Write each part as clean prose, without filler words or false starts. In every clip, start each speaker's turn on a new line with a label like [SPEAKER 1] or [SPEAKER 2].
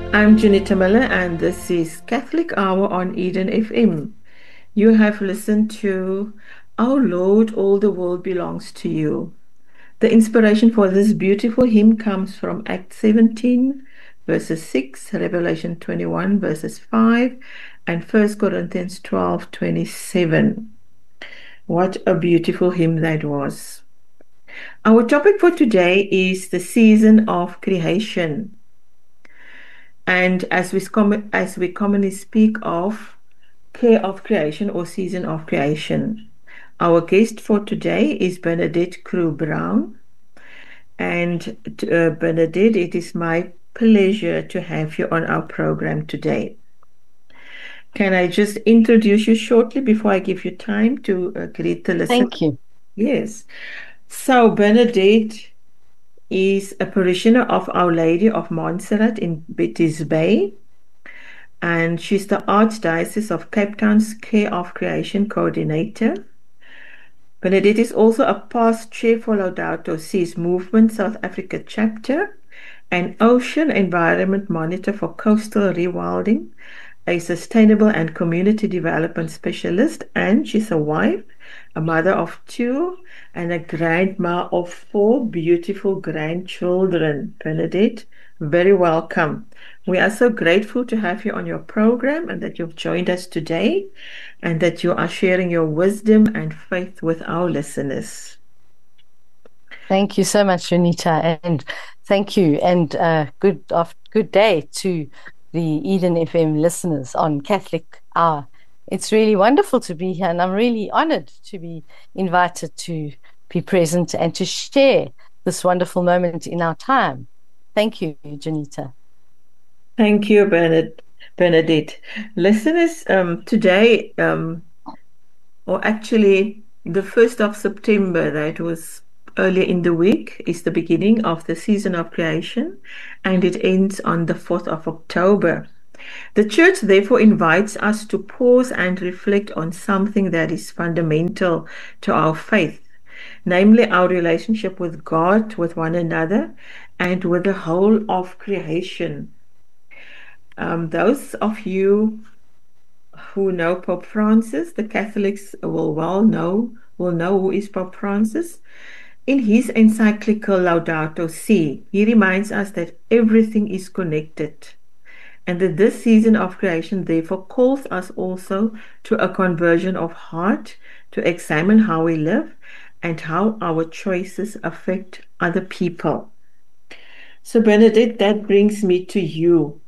[SPEAKER 1] I'm Janita Miller, and this is Catholic Hour on Eden FM. You have listened to Our Lord, All the World Belongs to You. The inspiration for this beautiful hymn comes from Acts 17, verses 6, Revelation 21, verses 5, and 1 Corinthians 12:27. What a beautiful hymn that was. Our topic for today is the season of creation. And as we commonly speak of care of creation or season of creation, our guest for today is Bernadette Crew Brown. And Bernadette, it is my pleasure to have you on our program today. Can I just introduce you shortly before I give you time to greet the listener?
[SPEAKER 2] Thank you.
[SPEAKER 1] Yes. So Bernadette is a parishioner of Our Lady of Montserrat in Betty's Bay, and she's the Archdiocese of Cape Town's Care of Creation Coordinator. Bernadette is also a past chair for Laudato Si's Movement South Africa chapter, an ocean environment monitor for coastal rewilding, a sustainable and community development specialist, and she's a wife, a mother of two, and a grandma of four beautiful grandchildren. Bernadette, very welcome. We are so grateful to have you on your program and that you've joined us today and that you are sharing your wisdom and faith with our listeners.
[SPEAKER 2] Thank you so much, Junita, and thank you, and good day to the Eden FM listeners on Catholic Hour. It's really wonderful to be here, and I'm really honored to be invited to be present and to share this wonderful moment in our time. Thank you, Junita.
[SPEAKER 1] Thank you, Bernadette. Listeners, today, or actually the 1st of September, that was earlier in the week, is the beginning of the season of creation, and it ends on the 4th of October. The Church therefore invites us to pause and reflect on something that is fundamental to our faith, namely our relationship with God, with one another, and with the whole of creation. Those of you who know Pope Francis, the Catholics will know who is Pope Francis. In his encyclical Laudato Si, he reminds us that everything is connected, and that this season of creation therefore calls us also to a conversion of heart, to examine how we live and how our choices affect other people. So Bernadette, that brings me to you.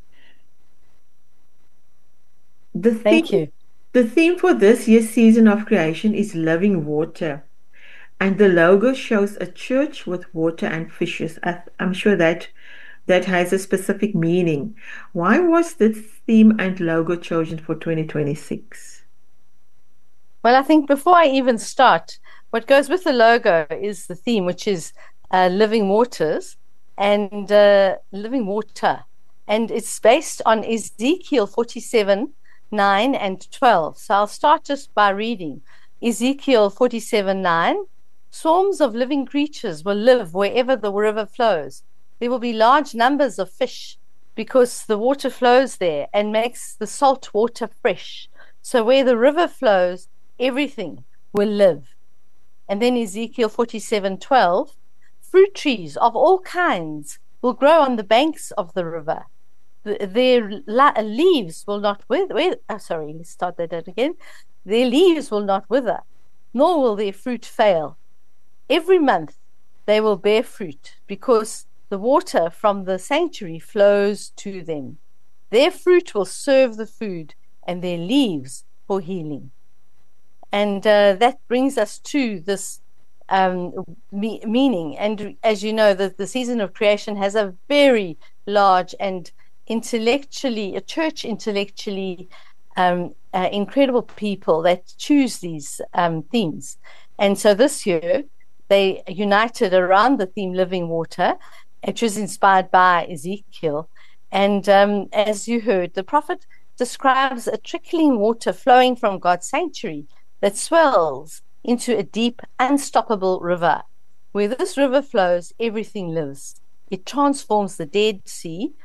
[SPEAKER 2] Thank you.
[SPEAKER 1] The theme for this year's season of creation is living water. And the logo shows a church with water and fishes. I'm sure that has a specific meaning. Why was this theme and logo chosen for 2026?
[SPEAKER 2] Well, I think before I even start, what goes with the logo is the theme, which is living waters and living water. And it's based on Ezekiel 47:9 and 12. So I'll start just by reading Ezekiel 47:9. Swarms of living creatures will live wherever the river flows. There will be large numbers of fish because the water flows there and makes the salt water fresh. So where the river flows, everything will live. And then Ezekiel 47:12, fruit trees of all kinds will grow on the banks of the river. Their leaves will not wither. Sorry, let's start that again. Their leaves will not wither, nor will their fruit fail. Every month they will bear fruit because the water from the sanctuary flows to them. Their fruit will serve the food and their leaves for healing. And that brings us to this meaning. And as you know, the season of creation has a very large and a church intellectually incredible people that choose these themes. And so this year, they united around the theme Living Water, which was inspired by Ezekiel. And as you heard, the prophet describes a trickling water flowing from God's sanctuary that swells into a deep, unstoppable river. Where this river flows, everything lives. It transforms the Dead Sea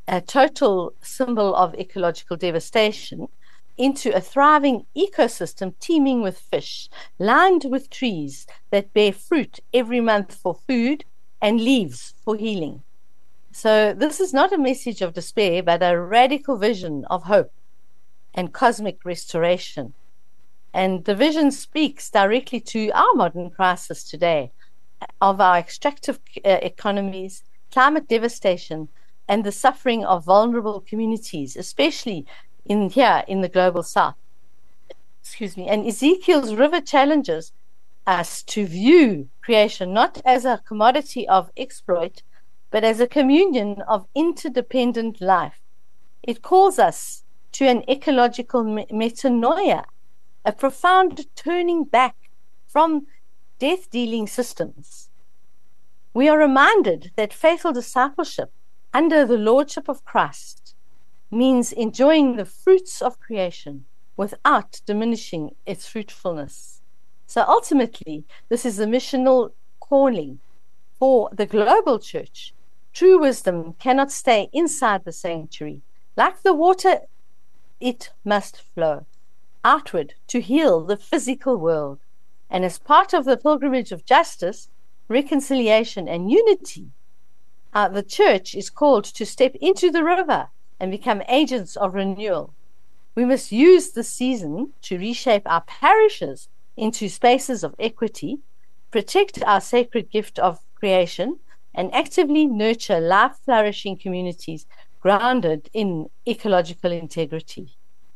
[SPEAKER 2] a total symbol of ecological devastation, into a thriving ecosystem teeming with fish, lined with trees that bear fruit every month for food and leaves for healing. So this is not a message of despair, but a radical vision of hope and cosmic restoration. And the vision speaks directly to our modern crisis today of our extractive economies, climate devastation, and the suffering of vulnerable communities, especially in the global south. Excuse me. And Ezekiel's river challenges us to view creation not as a commodity of exploit, but as a communion of interdependent life. It calls us to an ecological metanoia, a profound turning back from death-dealing systems. We are reminded that faithful discipleship under the lordship of Christ means enjoying the fruits of creation without diminishing its fruitfulness. So ultimately, this is a missional calling for the global church. True wisdom cannot stay inside the sanctuary. Like the water, it must flow outward to heal the physical world. And as part of the pilgrimage of justice, reconciliation, and unity, the church is called to step into the river and become agents of renewal. We must use this season to reshape our parishes into spaces of equity, protect our sacred gift of creation, and actively nurture life-flourishing communities grounded in ecological integrity.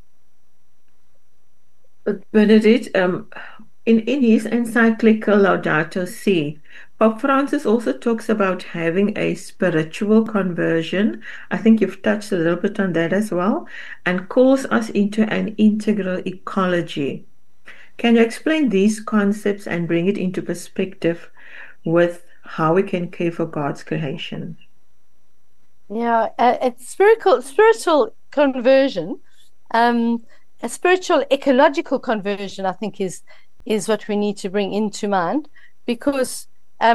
[SPEAKER 1] Benedict, in his encyclical Laudato Si, Pope Francis also talks about having a spiritual conversion. I think you've touched a little bit on that as well, and calls us into an integral ecology. Can you explain these concepts and bring it into perspective with how we can care for God's creation?
[SPEAKER 2] Yeah, it's spiritual conversion, a spiritual ecological conversion, I think, is what we need to bring into mind, because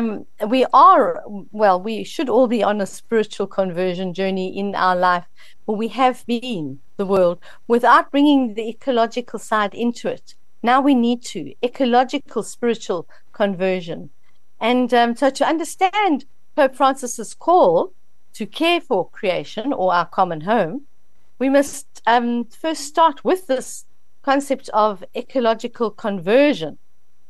[SPEAKER 2] we should all be on a spiritual conversion journey in our life, but we have been the world without bringing the ecological side into it. Now we need to ecological spiritual conversion. And so to understand Pope Francis's call to care for creation, or our common home, we must first start with this concept of ecological conversion.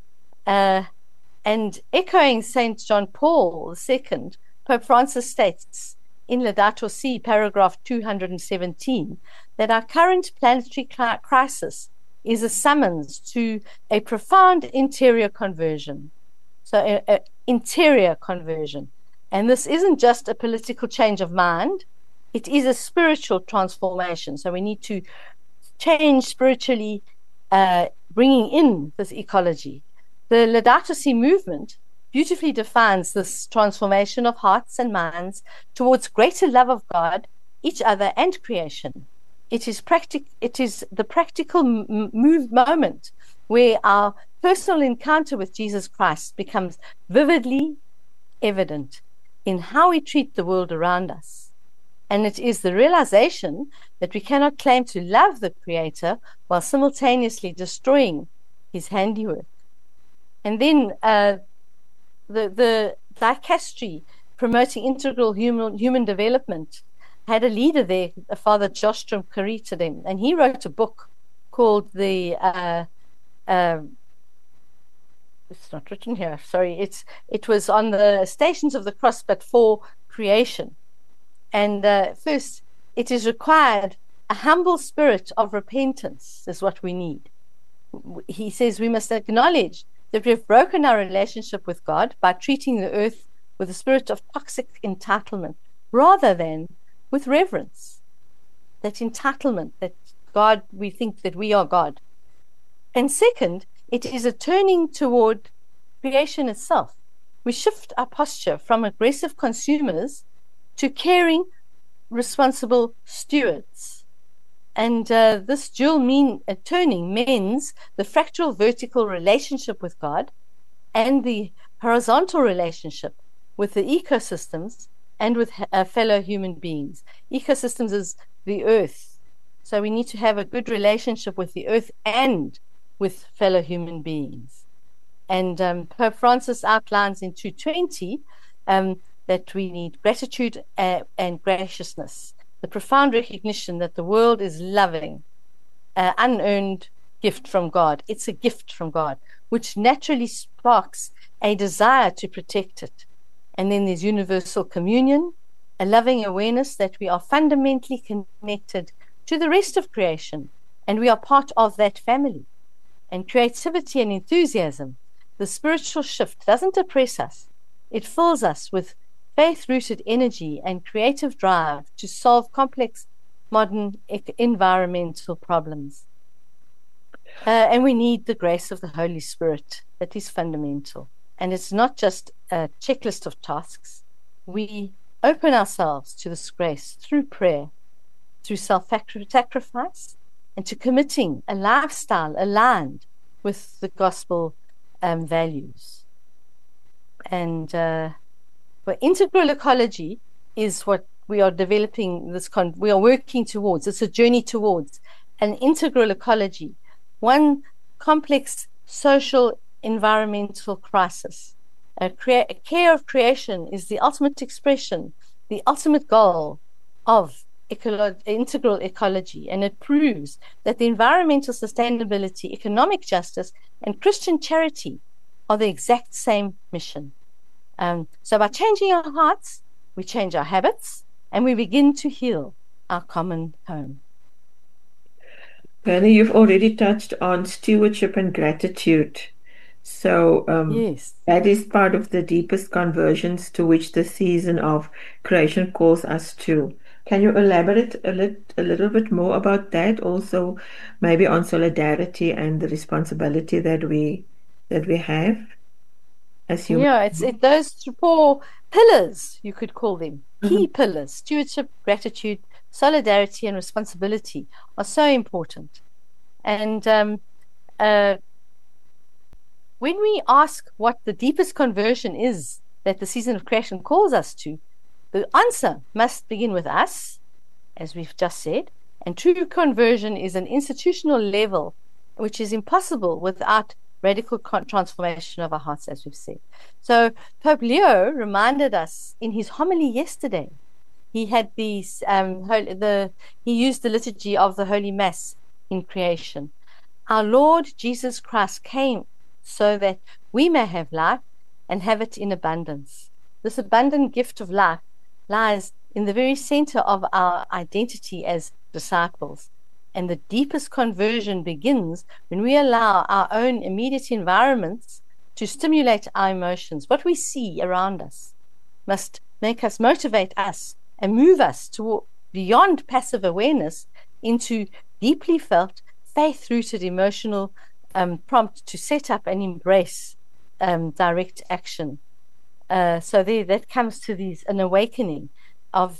[SPEAKER 2] And echoing St. John Paul II, Pope Francis states in Laudato Si, paragraph 217, that our current planetary crisis is a summons to a profound interior conversion. So interior conversion. And this isn't just a political change of mind, it is a spiritual transformation. So we need to change spiritually, bringing in this ecology. The Laudato Si movement beautifully defines this transformation of hearts and minds towards greater love of God, each other, and creation. It is the practical moment where our personal encounter with Jesus Christ becomes vividly evident in how we treat the world around us. And it is the realization that we cannot claim to love the Creator while simultaneously destroying his handiwork. And then the dicastery promoting integral human development had a leader there, Father Jostrom Karitadem, and he wrote a book called it's not written here, sorry, it was on the Stations of the Cross, but for creation. And first, it is required a humble spirit of repentance is what we need. He says we must acknowledge that we have broken our relationship with God by treating the earth with a spirit of toxic entitlement rather than with reverence. That entitlement, that God, we think that we are God. And second, it is a turning toward creation itself. We shift our posture from aggressive consumers to caring, responsible stewards. And this dual turning means the fractal vertical relationship with God and the horizontal relationship with the ecosystems and with fellow human beings. Ecosystems is the earth. So we need to have a good relationship with the earth and with fellow human beings. And Pope Francis outlines in 220 that we need gratitude and graciousness, the profound recognition that the world is loving, unearned gift from God. It's a gift from God, which naturally sparks a desire to protect it. And then there's universal communion, a loving awareness that we are fundamentally connected to the rest of creation, and we are part of that family. And creativity and enthusiasm, the spiritual shift, doesn't oppress us. It fills us with faith-rooted energy and creative drive to solve complex modern environmental problems. And we need the grace of the Holy Spirit. That is fundamental. And it's not just a checklist of tasks. We open ourselves to this grace through prayer, through self-sacrifice, and to committing a lifestyle aligned with the gospel values. And for integral ecology is what we are developing, we are working towards. It's a journey towards an integral ecology, one complex social environmental crisis. Care of creation is the ultimate expression, the ultimate goal of integral ecology, and it proves that the environmental sustainability, economic justice, and Christian charity are the exact same mission. So by changing our hearts, we change our habits, and we begin to heal our common home.
[SPEAKER 1] Bernie, you've already touched on stewardship and gratitude. So
[SPEAKER 2] yes,
[SPEAKER 1] that is part of the deepest conversions to which the season of creation calls us to. Can you elaborate a little bit more about that? Also, maybe on solidarity and the responsibility that we have as humans.
[SPEAKER 2] Yeah, it's those four pillars, you could call them, key pillars: stewardship, gratitude, solidarity, and responsibility are so important. And when we ask what the deepest conversion is that the season of creation calls us to, the answer must begin with us, as we've just said. And true conversion is an institutional level, which is impossible without radical transformation of our hearts, as we've said. So Pope Leo reminded us in his homily yesterday. He had these he used the liturgy of the Holy Mass in creation. Our Lord Jesus Christ came so that we may have life and have it in abundance. This abundant gift of life lies in the very center of our identity as disciples. And the deepest conversion begins when we allow our own immediate environments to stimulate our emotions. What we see around us must motivate us and move us to beyond passive awareness into deeply felt, faith-rooted emotional prompt to set up and embrace direct action. So that comes to an awakening of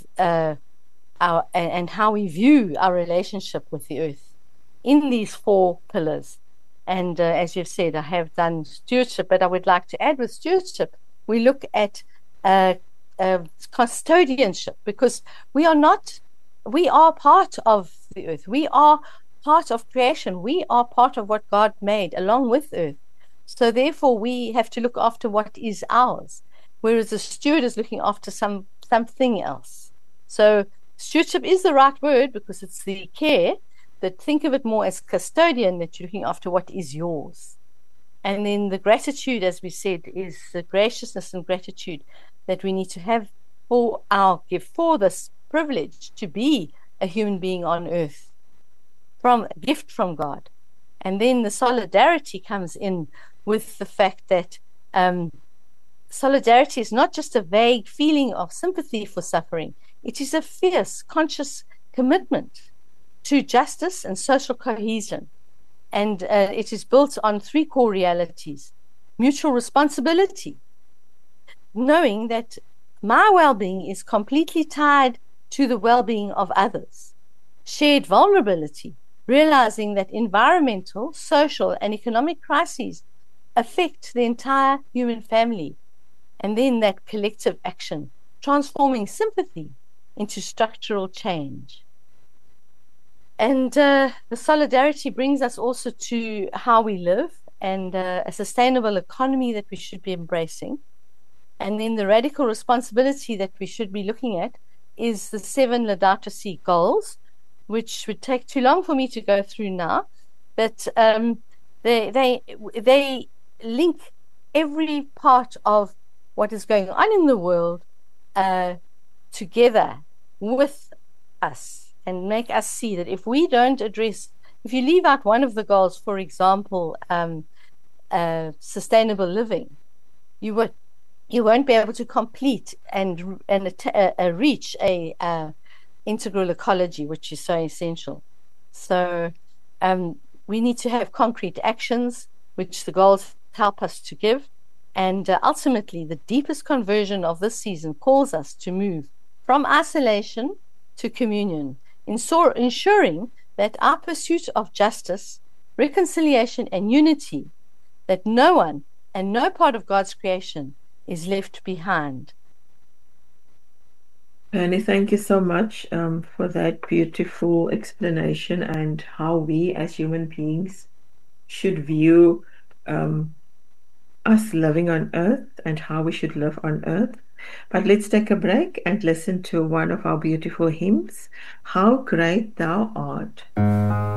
[SPEAKER 2] and how we view our relationship with the earth in these four pillars. And as you've said, I have done stewardship, but I would like to add with stewardship, we look at custodianship, because we are part of the earth. We are part of creation. We are part of what God made along with earth. So therefore we have to look after what is ours, whereas the steward is looking after something else. So stewardship is the right word because it's the care, but think of it more as custodian, that you're looking after what is yours. And then the gratitude, as we said, is the graciousness and gratitude that we need to have for our gift, for this privilege to be a human being on earth, from a gift from God. And then the solidarity comes in with the fact that solidarity is not just a vague feeling of sympathy for suffering. It is a fierce, conscious commitment to justice and social cohesion. And it is built on three core realities: mutual responsibility, knowing that my well-being is completely tied to the well-being of others; shared vulnerability, realizing that environmental, social, and economic crises affect the entire human family; and then that collective action, transforming sympathy into structural change. And the solidarity brings us also to how we live and a sustainable economy that we should be embracing. And then the radical responsibility that we should be looking at is the 7 Laudato Si goals, which would take too long for me to go through now. But they link every part of what is going on in the world together with us, and make us see that if we don't address, if you leave out one of the goals, for example, sustainable living, you won't be able to complete and reach a integral ecology, which is so essential. So we need to have concrete actions, which the goals help us to give. And ultimately, the deepest conversion of this season calls us to move from isolation to communion, ensuring that our pursuit of justice, reconciliation, and unity, that no one and no part of God's creation is left behind.
[SPEAKER 1] Bernie, thank you so much for that beautiful explanation and how we as human beings should view us living on earth and how we should live on earth. But let's take a break and listen to one of our beautiful hymns, How Great Thou Art.